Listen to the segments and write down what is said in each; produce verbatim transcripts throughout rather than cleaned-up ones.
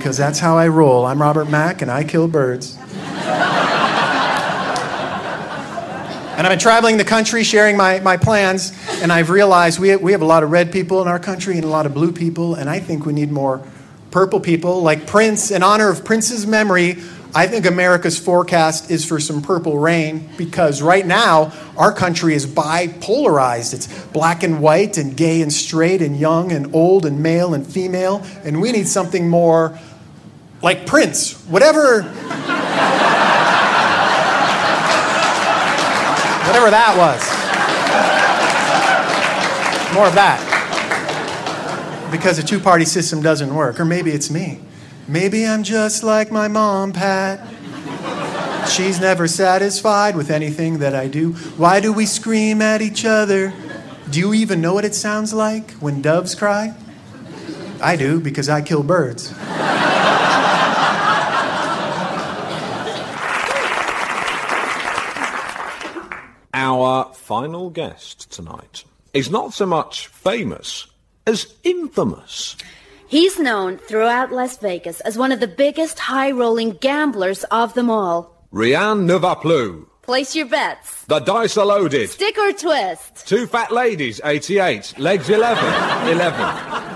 because that's how I roll. I'm Robert Mack, and I kill birds. And I've been traveling the country sharing my, my plans, and I've realized we have, we have a lot of red people in our country and a lot of blue people, and I think we need more purple people. Like Prince, in honor of Prince's memory, I think America's forecast is for some purple rain, because right now our country is bipolarized. It's black and white and gay and straight and young and old and male and female, and we need something more like Prince. Whatever... Whatever that was. More of that. Because a two-party system doesn't work. Or maybe it's me. Maybe I'm just like my mom, Pat. She's never satisfied with anything that I do. Why do we scream at each other? Do you even know what it sounds like when doves cry? I do, because I kill birds. Our final guest tonight is not so much famous as infamous. He's known throughout Las Vegas as one of the biggest high-rolling gamblers of them all. Rianne ne va plus. Place your bets. The dice are loaded. Stick or twist. Two fat ladies, eighty-eight. Legs, eleven. eleven.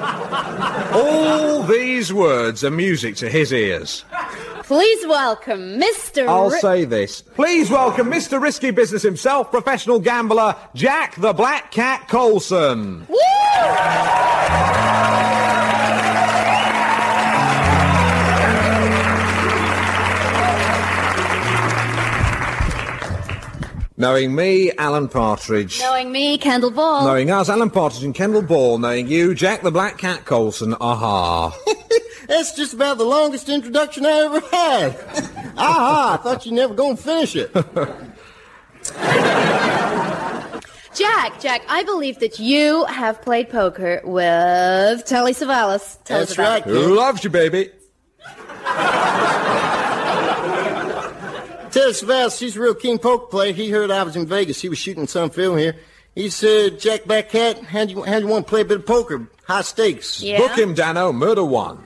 All these words are music to his ears. Please welcome Mister I'll Ri- say this. Please welcome Mister Risky Business himself, professional gambler, Jack the Black Cat Colson. Woo! Knowing me, Alan Partridge. Knowing me, Kendall Ball. Knowing us, Alan Partridge and Kendall Ball. Knowing you, Jack the Black Cat Colson. Aha. That's just about the longest introduction I ever had. Aha, I thought you never going to finish it. Jack, Jack, I believe that you have played poker with Telly Savalas. Tell That's us about right. it. Who loves you, baby? Telly Savalas, she's a real keen poker player. He heard I was in Vegas. He was shooting some film here. He said, Jack Blackcat, how do you, how do you want to play a bit of poker? High stakes. Yeah? Book him, Dano. Murder one.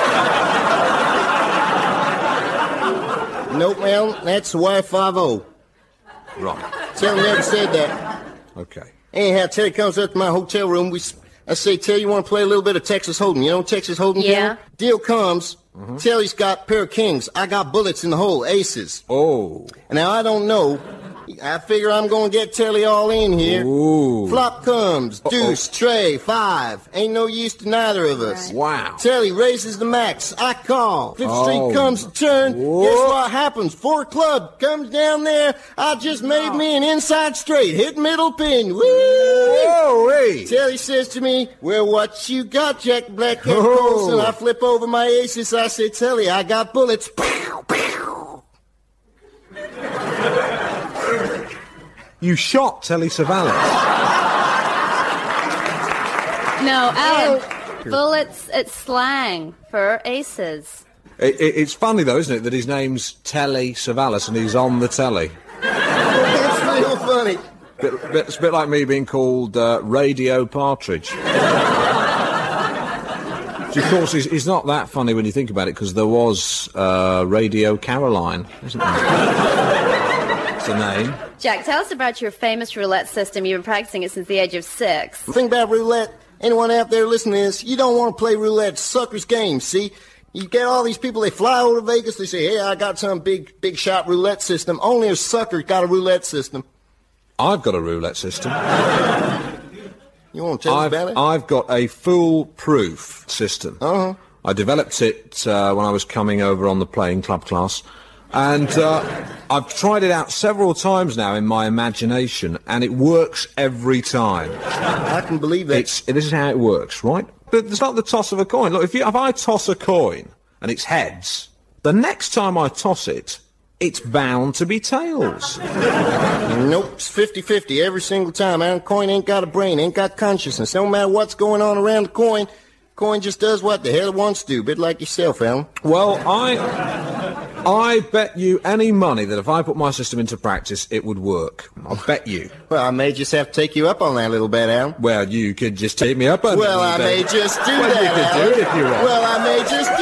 Nope, well, that's the Y five O. Right. Telly never said that. Okay. Anyhow, Telly comes up to my hotel room. We, I say, Telly, you want to play a little bit of Texas Hold'em? You know Texas Hold'em? Yeah. Telly? Deal comes. Mm-hmm. Telly's got a pair of kings. I got bullets in the hole, aces. Oh. Now, I don't know. I figure I'm going to get Telly all in here. Ooh. Flop comes, deuce, Uh-oh. Tray, five. Ain't no use to neither of us. Right. Wow. Telly raises the max. I call. Fifth Oh. Street comes to turn. Whoa. Guess what happens? Four club comes down there. I just made me an inside straight. Hit middle pin. Woo! Whoa, hey. Telly says to me, well, what you got, Jack Blackcat Oh. Colson? I flip over my aces. I say, Telly, I got bullets. Pow, pow. You shot Telly Savalas. No, Alan, bullets, it's slang for aces. It, it, it's funny, though, isn't it, that his name's Telly Savalas and he's on the telly. It's real funny. Bit, bit, it's a bit like me being called uh, Radio Partridge. Which, of course, is, is not that funny when you think about it, because there was uh, Radio Caroline, isn't there? It's a name. Jack, tell us about your famous roulette system. You've been practicing it since the age of six. The thing about roulette, anyone out there listening to this, you don't want to play roulette. It's sucker's game, see? You get all these people, they fly over to Vegas, they say, hey, I got some big, big shot roulette system. Only a sucker got a roulette system. I've got a roulette system. You want to tell I've, us about it? I've got a foolproof system. Uh-huh. I developed it uh, when I was coming over on the plane, club class. And uh, I've tried it out several times now in my imagination, and it works every time. I can believe that. It's, this is how it works, right? But it's like the toss of a coin. Look, if, you, if I toss a coin and it's heads, the next time I toss it, it's bound to be tails. Nope, it's fifty-fifty every single time. Our coin ain't got a brain, ain't got consciousness. No matter what's going on around the coin, coin just does what the hell it wants to do, a bit like yourself, Alan. Well, I... I bet you any money that if I put my system into practice, it would work. I'll bet you. Well, I may just have to take you up on that a little bit, Alan. Well, you could just take me up on it. Well, I may just do well, that, you could Alan. do it if you want. Well, I may just